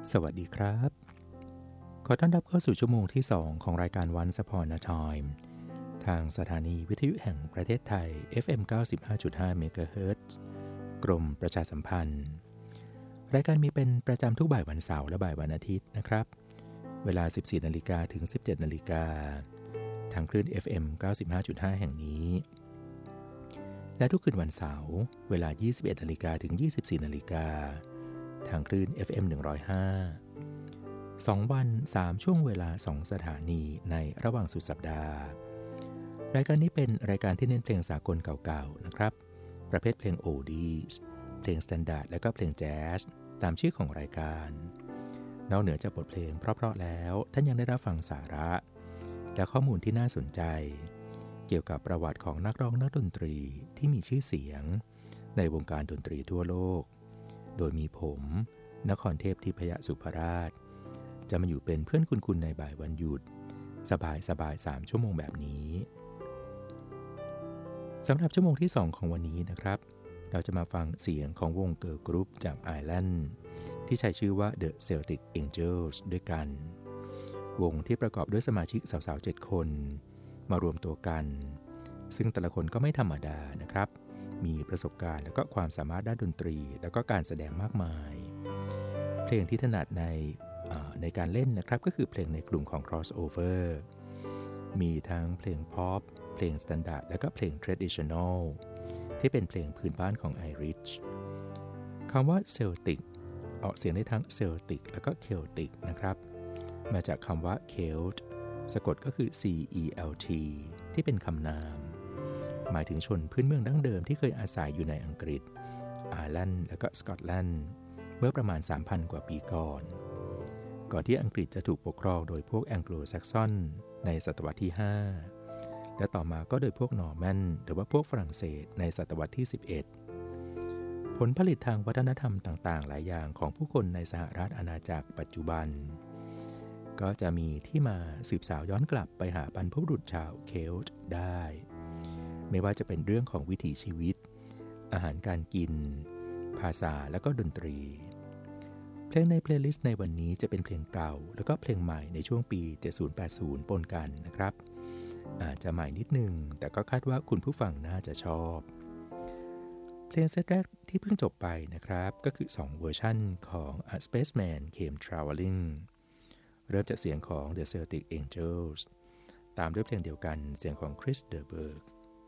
สวัสดีครับขอต้อนรับเข้าสู่ชั่วโมงที่2ของรายการ Once Upon a Time ทางสถานีวิทยุแห่งประเทศไทย FM 95.5 เมกะเฮิรตซ์กรมประชาสัมพันธ์รายการมีเป็นประจำทุกบ่ายวันเสาร์และบ่ายวันอาทิตย์นะครับเวลา 14:00 นถึง 17:00 นทางคลื่น FM 95.5 แห่งนี้และทุกคืนวันเสาร์เวลา 21:00 นถึง 24:00 นทางคลื่น FM 105 2 วัน 3 ช่วงเวลา 2 สถานีในระหว่างสุดสัปดาห์รายการนี้เป็นรายการที่เน้นเพลงสากลเก่าๆนะครับประเภทเพลงโอดีสเพลงสแตนดาร์ดและก็เพลงแจ๊สตามชื่อของรายการนอกเหนือจากบทเพลงเพราะๆแล้วท่านยังได้รับฟังสาระและข้อมูลที่น่าสนใจเกี่ยวกับประวัติของนักร้องนักดนตรีที่มีชื่อเสียงในวงการดนตรีทั่วโลกโดยมีผมนครเทพทิพยสุภราชจะมาอยู่เป็นเพื่อนคุณในบ่ายวันหยุดสบาย3 ชั่วโมงแบบนี้สำหรับชั่วโมงที่2ของวันนี้นะครับเราจะมาฟังเสียงของวงเกิร์ลกรุ๊ปจากไอร์แลนด์ที่ใช้ชื่อว่า The Celtic Angels ด้วยกันวงที่ประกอบด้วยสมาชิกสาวๆ7 คนมารวมตัวกันซึ่งแต่ละคนก็ไม่ธรรมดานะครับมีประสบการณ์และก็ความสามารถด้านดนตรีแล้วก็การแสดงมากมายเพลงที่ถนัดในการเล่นนะครับก็คือเพลงในกลุ่มของ crossover มีทั้งเพลงพ็อปเพลงสแตนดาร์ดและก็เพลง traditional ที่เป็นเพลงพื้นบ้านของไอริชคำว่า Celtic ออกเสียงได้ทั้ง Celtic แล้วก็ Celtic นะครับมาจากคำว่า Celt สะกดก็คือ C-E-L-T ที่เป็นคำนามหมายถึงชนพื้นเมืองดั้งเดิมที่เคยอาศัยอยู่ในอังกฤษไอร์แลนด์และก็สกอตแลนด์เมื่อประมาณ 3,000 กว่าปีก่อนที่อังกฤษจะถูกปกครองโดยพวกแองโกลแซกซอนในศตวรรษที่ 5และต่อมาก็โดยพวกนอร์แมนหรือว่าพวกฝรั่งเศสในศตวรรษที่ 11ผลผลิตทางวัฒนธรรมต่างๆหลายอย่างของผู้คนในสหราชอาณาจักรปัจจุบันก็จะมีที่มาสืบสาวย้อนกลับไปหาบรรพบุรุษชาวเคลต์ได้ไม่ว่าจะเป็นเรื่องของวิถีชีวิตอาหารการกินภาษาและก็ดนตรีเพลงในเพลย์ลิสต์ในวันนี้จะเป็นเพลงเก่าแล้วก็เพลงใหม่ในช่วงปี 70-80 ปนกันนะครับอาจจะใหม่นิดนึงแต่ก็คาดว่าคุณผู้ฟังน่าจะชอบเพลงเซตแรกที่เพิ่งจบไปนะครับก็คือ2 เวอร์ชันของ A Spaceman Came Traveling เริ่มจากเสียงของ The Celtic Angels ตามด้วยเพลงเดียวกันเสียงของ Chris de Burgh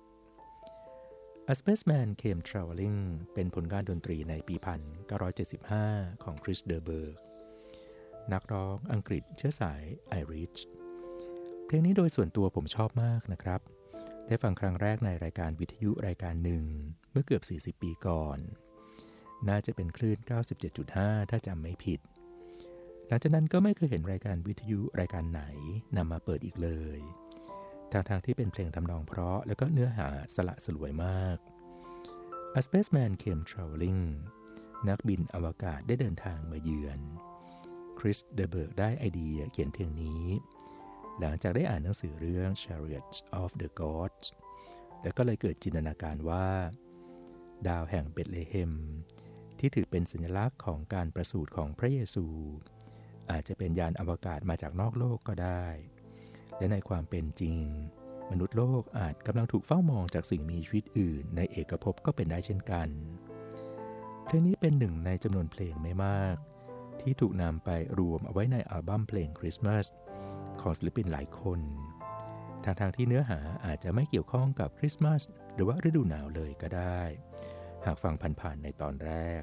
A Spaceman Came Traveling เป็นผลงานดนตรีในปี 1975 ของ Chris de Burgh นักร้องอังกฤษเชื้อสายไอริชเพลงนี้โดยส่วนตัวผมชอบมากนะครับได้ฟังครั้งแรกในรายการวิทยุรายการหนึ่งเมื่อเกือบ40 ปีก่อนน่าจะเป็นคลื่น 97.5 ถ้าจำไม่ผิดหลังจากนั้นก็ไม่เคยเห็นรายการวิทยุรายการไหนนำมาเปิดอีกเลยทางที่เป็นเพลงทำนองเพราะและก็เนื้อหาสละสลวยมาก A Spaceman Came Traveling นักบินอวกาศได้เดินทางมาเยือนคริสเดเบิร์กได้ไอเดียเขียนเพลงนี้หลังจากได้อ่านหนังสือเรื่อง Chariots of the Gods แล้วก็เลยเกิดจินตนาการว่าดาวแห่งเบธเลเฮมที่ถือเป็นสัญลักษณ์ของการประสูติของพระเยซูอาจจะเป็นยานอวกาศมาจากนอกโลกก็ได้และในความเป็นจริงมนุษย์โลกอาจกำลังถูกเฝ้ามองจากสิ่งมีชีวิตอื่นในเอกภพก็เป็นได้เช่นกันเพลงนี้เป็นหนึ่งในจำนวนเพลงไม่มากที่ถูกนำไปรวมเอาไว้ในอัลบั้มเพลงคริสต์มาสของศิลปินหลายคนทางที่เนื้อหาอาจจะไม่เกี่ยวข้องกับคริสต์มาสหรือว่าฤดูหนาวเลยก็ได้หากฟังผ่านๆในตอนแรก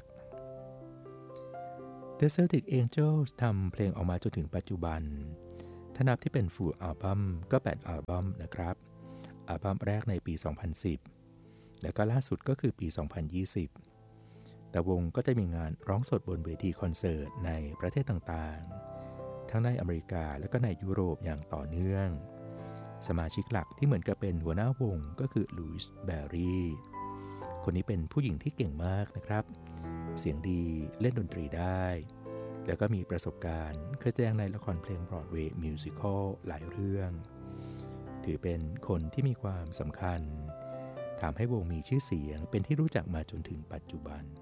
The Celtic Angels ทำเพลงออกมาจนถึงปัจจุบันถ้านับที่เป็น Full Album ก็8 อัลบั้มนะครับอัลบั้มแรกในปี 2010 แล้วก็ล่าสุดก็คือปี 2020 แต่วงก็จะมีงานร้องสดบนเวทีคอนเสิร์ตในประเทศต่างๆทั้งในอเมริกาและก็ในยุโรปอย่างต่อเนื่องสมาชิกหลักที่เหมือนกับเป็นหัวหน้าวงก็คือลุยส์แบร์รี่คนนี้เป็นผู้หญิงที่เก่งมากนะครับเสียงดีเล่นดนตรีได้แล้วก็มีประสบการณ์เคยแสดงในละครเพลงบรอดเวย์มิวสิคอลหลายเรื่องถือเป็นคนที่มีความสำคัญทำให้วงมีชื่อเสียงเป็นที่รู้จักมาจนถึงปัจจุบัน